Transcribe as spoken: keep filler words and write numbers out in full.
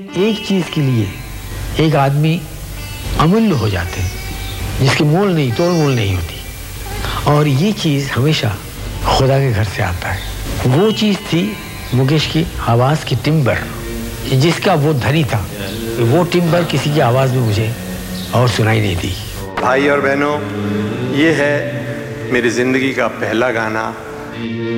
एक चीज के लिए एक आदमी अमूल्य हो जाते हैं, जिसकी मोल नहीं, तोड़ मोल नहीं होती, और ये चीज हमेशा खुदा के घर से आता है। वो चीज थी मुकेश की आवाज की टिम्बर, जिसका वो धनी था। वो टिम्बर किसी की आवाज में मुझे और सुनाई नहीं दी। भाई और बहनों, ये है मेरी जिंदगी का पहला गाना।